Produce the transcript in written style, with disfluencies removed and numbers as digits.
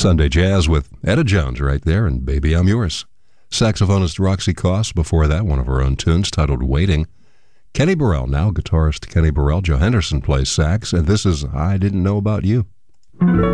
Sunday Jazz with Etta Jones right there, and Baby I'm Yours. Saxophonist Roxy Koss, before that, one of her own tunes titled Waiting. Kenny Burrell, now guitarist Kenny Burrell. Joe Henderson plays sax, and this is I Didn't Know About You.